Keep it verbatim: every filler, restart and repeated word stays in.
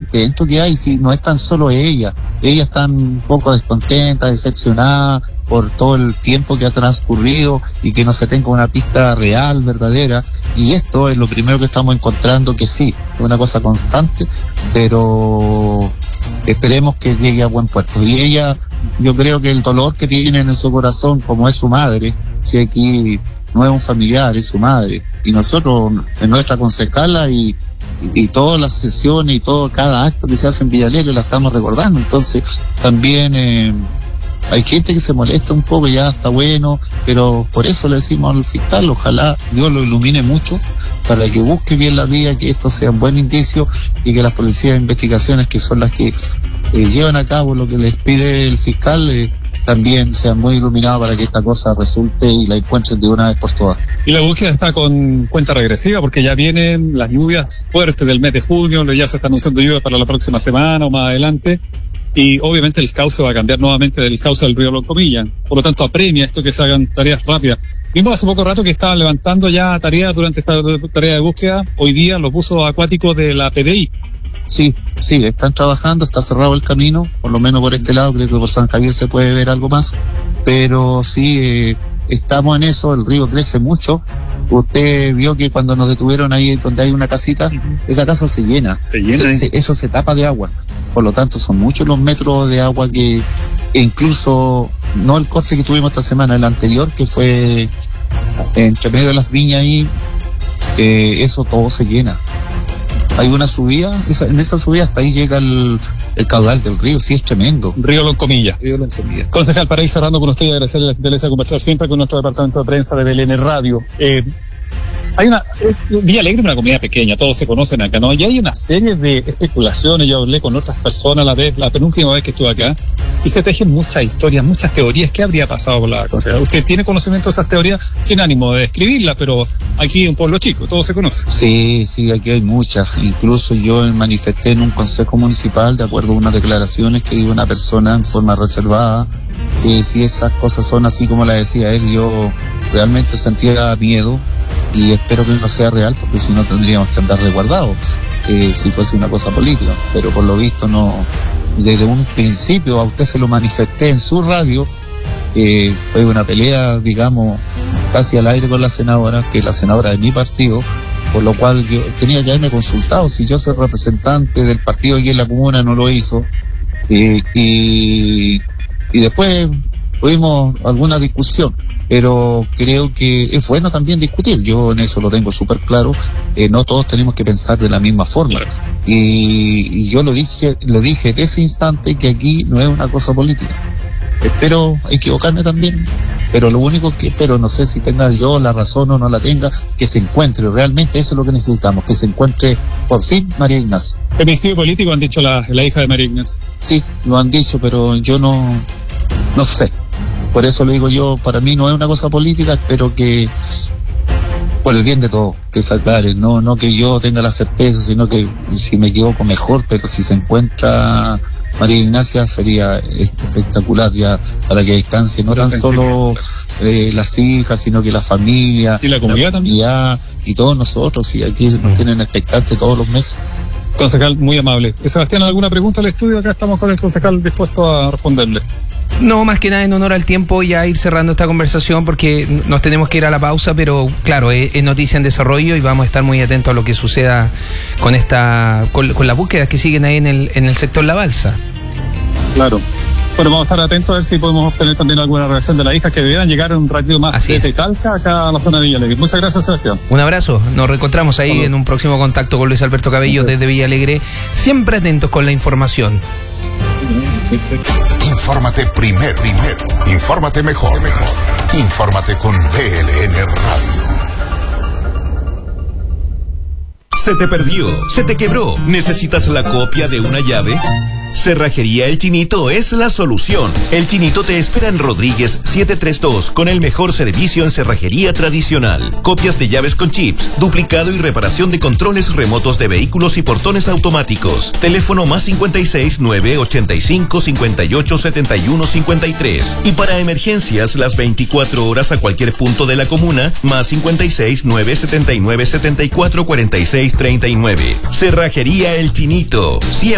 descontento que hay, si no es tan solo ella, ellas están un poco descontentas, decepcionadas por todo el tiempo que ha transcurrido y que no se tenga una pista real, verdadera, y esto es lo primero que estamos encontrando, que sí, es una cosa constante, pero esperemos que llegue a buen puerto. Y ella, yo creo que el dolor que tiene en su corazón, como es su madre, si aquí no es un familiar, es su madre, y nosotros en nuestra concejala y, y, y todas las sesiones y todo, cada acto que se hace en Villa Alegre la estamos recordando. Entonces también eh, hay gente que se molesta un poco, ya está bueno, pero por eso le decimos al fiscal, ojalá Dios lo ilumine mucho para que busque bien la vía, que esto sea un buen indicio y que las policías de investigaciones, que son las que eh, llevan a cabo lo que les pide el fiscal, eh, también sean muy iluminados para que esta cosa resulte y la encuentren de una vez por todas. Y la búsqueda está con cuenta regresiva porque ya vienen las lluvias fuertes del mes de junio, ya se está anunciando lluvias para la próxima semana o más adelante, y obviamente el cauce va a cambiar nuevamente del cauce del río Loncomilla. Por lo tanto, apremia esto que se hagan tareas rápidas. Vimos hace poco rato que estaban levantando ya tareas durante esta tarea de búsqueda, hoy día los buzos acuáticos de la P D I. Sí, sí, están trabajando, está cerrado el camino, por lo menos por este lado, creo que por San Javier se puede ver algo más, pero sí, eh, estamos en eso, el río crece mucho. Usted vio que cuando nos detuvieron ahí donde hay una casita, uh-huh. esa casa se llena, se llena se, se, eso se tapa de agua, por lo tanto son muchos los metros de agua que, incluso, no el corte que tuvimos esta semana, el anterior, que fue entre medio de las viñas ahí, eh, eso todo se llena. Hay una subida, esa, en esa subida hasta ahí llega el, el caudal del río, sí, es tremendo. Río Loncomilla. Río Loncomilla. Concejal, para ir cerrando con usted y agradecerle la gentileza de conversar siempre con nuestro departamento de prensa de B L N Radio. Eh, hay una, eh, Villa Alegre es una comunidad pequeña, todos se conocen acá, ¿no? Y hay una serie de especulaciones, yo hablé con otras personas la vez, la penúltima vez que estuve acá, y se tejen muchas historias, muchas teorías. ¿Qué habría pasado con la concejal? Usted tiene conocimiento de esas teorías, sin ánimo de describirlas, pero aquí en un pueblo chico, todo se conoce. Sí, sí, aquí hay muchas. Incluso yo manifesté en un consejo municipal, de acuerdo a unas declaraciones que dio una persona en forma reservada, que si esas cosas son así como la decía él, yo realmente sentía miedo y espero que no sea real, porque si no tendríamos que andar resguardados, eh, si fuese una cosa política, pero por lo visto no. Desde un principio a usted se lo manifesté en su radio, eh, fue una pelea, digamos, casi al aire con la senadora, que es la senadora de mi partido, por lo cual yo tenía que haberme consultado, si yo soy representante del partido aquí en la comuna, no lo hizo, eh, y, y después tuvimos alguna discusión, pero creo que es bueno también discutir, yo en eso lo tengo súper claro, eh, no todos tenemos que pensar de la misma forma, claro. y, y yo lo dije, lo dije en ese instante que aquí no es una cosa política. Espero equivocarme también, pero lo único que espero, no sé si tenga yo la razón o no la tenga, que se encuentre, realmente eso es lo que necesitamos, que se encuentre por fin María Ignacia. Femicidio político han dicho la, la hija de María Ignacia. Sí, lo han dicho, pero yo no, no sé. Por eso lo digo yo, para mí no es una cosa política, espero que, por el bien de todos, que se aclare, no, no que yo tenga la certeza, sino que si me equivoco mejor, pero si se encuentra María Ignacia sería espectacular ya para que descanse, no tan solo eh, las hijas, sino que la familia, y la comunidad la también, comunidad, y todos nosotros, y aquí nos tienen expectantes todos los meses. Concejal, muy amable. Sebastián, ¿alguna pregunta al estudio? Acá estamos con el concejal dispuesto a responderle. No, más que nada en honor al tiempo, ya ir cerrando esta conversación porque nos tenemos que ir a la pausa, pero claro, es, es noticia en desarrollo y vamos a estar muy atentos a lo que suceda con esta, con, con las búsquedas que siguen ahí en el, en el sector La Balsa. Claro. Bueno, vamos a estar atentos a ver si podemos obtener también alguna reacción de la hija, que debieran llegar un ratito más de Talca acá a la zona de Villa Alegre. Muchas gracias, Sebastián. Un abrazo, nos reencontramos ahí Hola. en un próximo contacto con Luis Alberto Cabello sí, desde Villa Alegre, siempre atentos con la información. Infórmate primero, primero. Infórmate mejor, mejor. Infórmate con B L N Radio. ¿Se te perdió? ¿Se te quebró? ¿Necesitas la copia de una llave? Cerrajería El Chinito es la solución. El Chinito te espera en Rodríguez setecientos treinta y dos con el mejor servicio en cerrajería tradicional. Copias de llaves con chips, duplicado y reparación de controles remotos de vehículos y portones automáticos. Teléfono más cincuenta y seis, nueve ochenta y cinco, cincuenta y ocho, setenta y uno, cincuenta y tres. Y para emergencias las veinticuatro horas a cualquier punto de la comuna, más cincuenta y seis, nueve setenta y nueve, setenta y cuatro, cuarenta y seis, treinta y nueve. Cerrajería El Chinito.